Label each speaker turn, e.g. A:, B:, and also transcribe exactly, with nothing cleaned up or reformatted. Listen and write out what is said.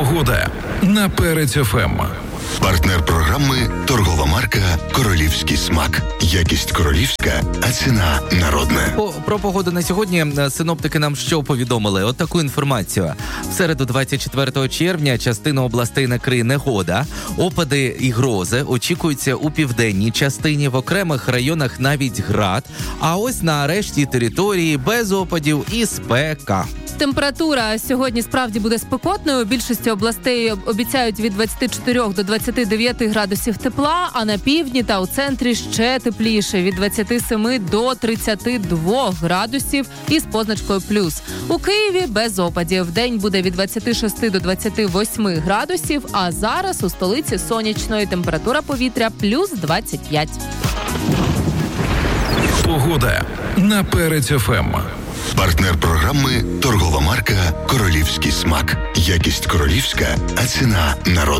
A: Погода на Перець еф ем.
B: Партнер програми – торгова марка «Королівський смак». Якість королівська, а ціна народна.
C: По, про погоду на сьогодні синоптики нам що повідомили? От таку інформацію. В середу двадцять четвертого червня частину областей накриє негода. Опади і грози очікуються у південній частині, в окремих районах навіть град. А ось на решті території без опадів і спека.
D: Температура сьогодні справді буде спекотною. У більшості областей обіцяють від двадцяти чотирьох до двадцяти дев'яти градусів тепла, а на півдні та у центрі ще тепліше – від двадцяти семи до тридцяти двох градусів із позначкою плюс. У Києві без опадів. День буде від двадцяти шести до двадцяти восьми градусів, а зараз у столиці сонячної, температура повітря плюс двадцять п'ять.
A: Погода на Перець еф ем.
B: Партнер програми – торгова марка «Королівський смак». Якість королівська, а ціна народна.